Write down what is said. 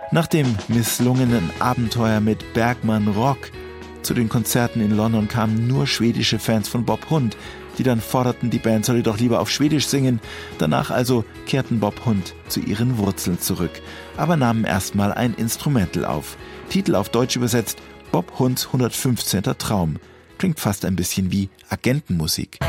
Nach dem misslungenen Abenteuer mit Bergmann Rock zu den Konzerten in London kamen nur schwedische Fans von Bob Hund, die dann forderten, die Band solle doch lieber auf Schwedisch singen. Danach also kehrten Bob Hund zu ihren Wurzeln zurück, aber nahmen erstmal ein Instrumental auf. Titel auf Deutsch übersetzt: Bob Hunds 115. Traum. Klingt fast ein bisschen wie Agentenmusik.